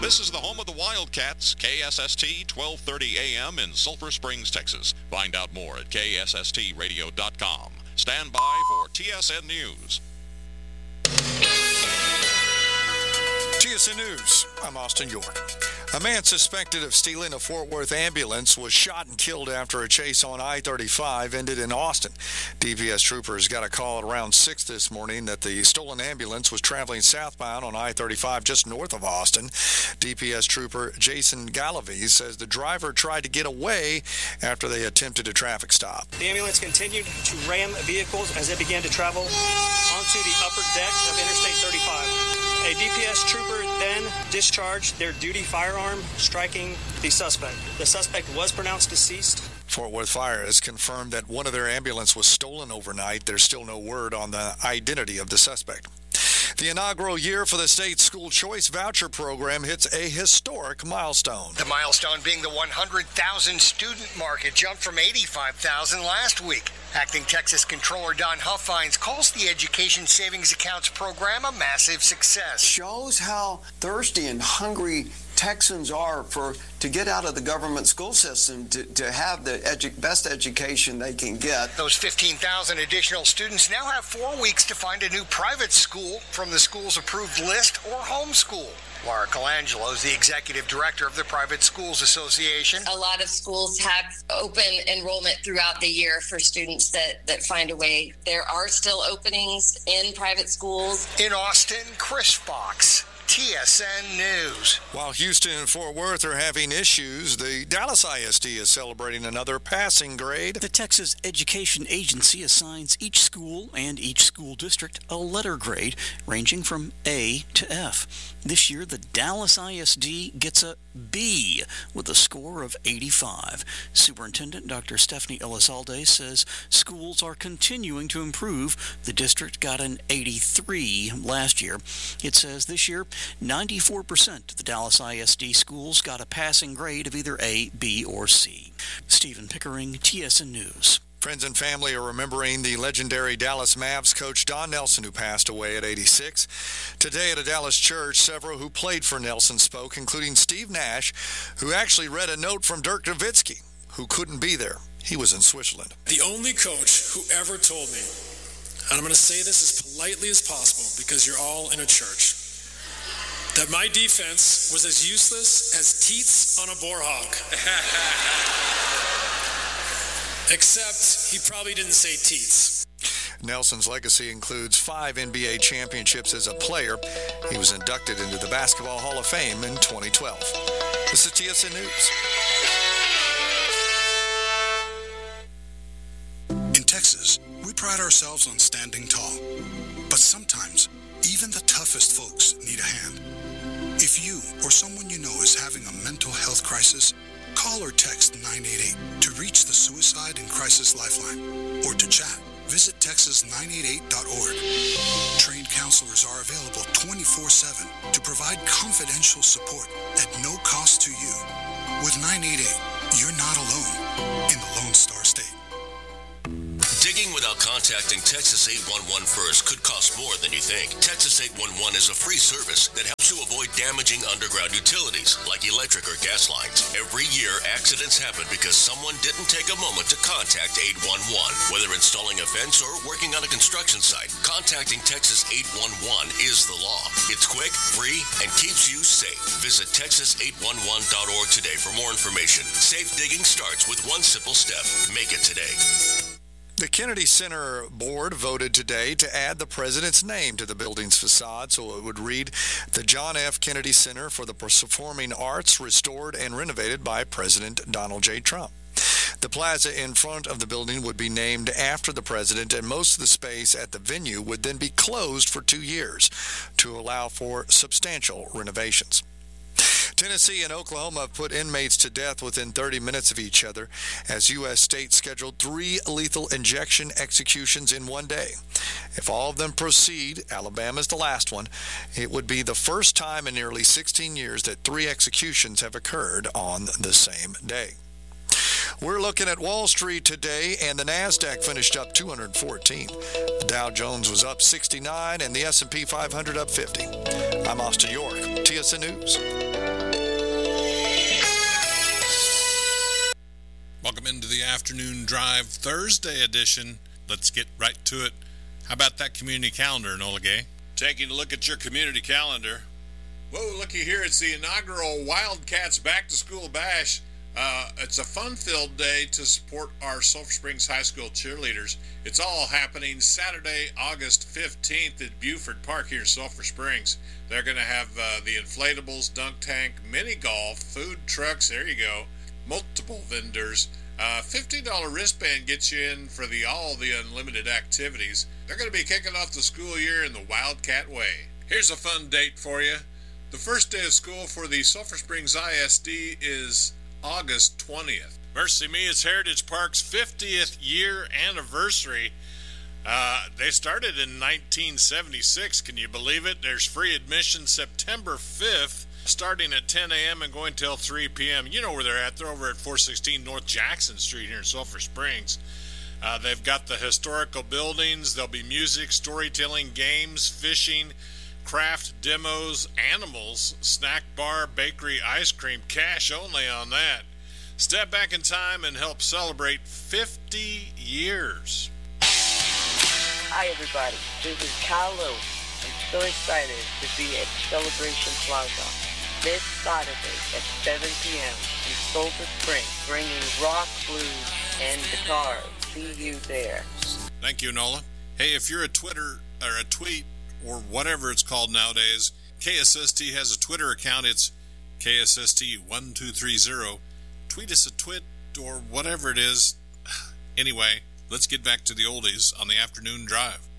This is the home of the Wildcats, KSST 1230 AM in Sulphur Springs, Texas. Find out more at ksstradio.com. Stand by for TSN News. TSN News, I'm Austin York. A man suspected of stealing a Fort Worth ambulance was shot and killed after a chase on I-35 ended in Austin. DPS troopers got a call at around 6 this morning that the stolen ambulance was traveling southbound on I-35 just north of Austin. DPS trooper Jason Galaviz says the driver tried to get away after they attempted a traffic stop. The ambulance continued to ram vehicles as it began to travel onto the upper deck of Interstate 35. A DPS trooper then discharged their duty firearm, striking the suspect. The suspect was pronounced deceased. Fort Worth Fire has confirmed that one of their ambulances was stolen overnight. There's still no word on the identity of the suspect. The inaugural year for the state's school choice voucher program hits a historic milestone. The milestone being the 100,000 student mark. It jumped from 85,000 last week. Acting Texas Controller Don Huffines calls the Education Savings Accounts program a massive success. Shows how thirsty and hungry Texans are to get out of the government school system to have the best education they can get. Those 15,000 additional students now have 4 weeks to find a new private school from the school's approved list or homeschool. Laura Colangelo is the executive director of the Private Schools Association. A lot of schools have open enrollment throughout the year for students that find a way. There are still openings in private schools. In Austin, Chris Fox, TSN News. While Houston and Fort Worth are having issues, the Dallas ISD is celebrating another passing grade. The Texas Education Agency assigns each school and each school district a letter grade ranging from A to F. This year, the Dallas ISD gets a B with a score of 85. Superintendent Dr. Stephanie Elizalde says schools are continuing to improve. The district got an 83 last year. It says this year, 94% of the Dallas ISD schools got a passing grade of either A, B, or C. Stephen Pickering, TSN News. Friends and family are remembering the legendary Dallas Mavs coach Don Nelson, who passed away at 86. Today at a Dallas church, several who played for Nelson spoke, including Steve Nash, who actually read a note from Dirk Nowitzki, who couldn't be there. He was in Switzerland. The only coach who ever told me, and I'm going to say this as politely as possible because you're all in a church, that my defense was as useless as teats on a boar hog. Except he probably didn't say teats. Nelson's legacy includes 5 NBA championships as a player. He was inducted into the Basketball Hall of Fame in 2012. This is TSN News. In Texas, we pride ourselves on standing tall. But sometimes, even the toughest folks need a hand. If you or someone you know is having a mental health crisis, call or text 988 to reach the Suicide and Crisis Lifeline, or to chat. Visit texas988.org. Trained counselors are available 24/7 to provide confidential support at no cost to you. With 988, you're not alone in the Lone Star State. Digging without contacting Texas 811 first could cost more than you think. Texas 811 is a free service that helps you avoid damaging underground utilities like electric or gas lines. Every year, accidents happen because someone didn't take a moment to contact 811. Whether installing a fence or working on a construction site, contacting Texas 811 is the law. It's quick, free, and keeps you safe. Visit texas811.org today for more information. Safe digging starts with one simple step. Make it today. The Kennedy Center Board voted today to add the president's name to the building's facade, so it would read the John F. Kennedy Center for the Performing Arts, restored and renovated by President Donald J. Trump. The plaza in front of the building would be named after the president, and most of the space at the venue would then be closed for 2 years to allow for substantial renovations. Tennessee and Oklahoma have put inmates to death within 30 minutes of each other as U.S. states scheduled 3 lethal injection executions in one day. If all of them proceed, Alabama's the last one, it would be the first time in nearly 16 years that 3 executions have occurred on the same day. We're looking at Wall Street today, and the NASDAQ finished up 214. The Dow Jones was up 69, and the S&P 500 up 50. I'm Austin York, TSN News. Afternoon Drive Thursday edition. Let's get right to it. How about that community calendar, Nola Gay? Taking a look at your community calendar. Whoa, looky here. It's the inaugural Wildcats Back to School Bash. It's a fun-filled day to support our Sulphur Springs High School cheerleaders. It's all happening Saturday, August 15th at Buford Park here in Sulphur Springs. They're going to have the inflatables, dunk tank, mini golf, food trucks, there you go, multiple vendors. $15 wristband gets you in for all the unlimited activities. They're going to be kicking off the school year in the Wildcat way. Here's a fun date for you. The first day of school for the Sulphur Springs ISD is August 20th. Mercy me, it's Heritage Park's 50th year anniversary. They started in 1976. Can you believe it? There's free admission September 5th, starting at 10 a.m. and going till 3 p.m. You know where they're at. They're over at 416 North Jackson Street here in Sulphur Springs. They've got the historical buildings. There'll be music, storytelling, games, fishing, craft demos, animals, snack bar, bakery, ice cream, cash only on that. Step back in time and help celebrate 50 years. Hi everybody, this is Kyle Lowe. I'm so excited to be at Celebration Plaza this Saturday at 7 p.m. in Sulphur Springs, bringing rock, blues, and guitars. See you there. Thank you, Nola. Hey, if you're a Twitter or a tweet or whatever it's called nowadays, KSST has a Twitter account. It's KSST1230. Tweet us a twit or whatever it is. Anyway, let's get back to the oldies on the afternoon drive.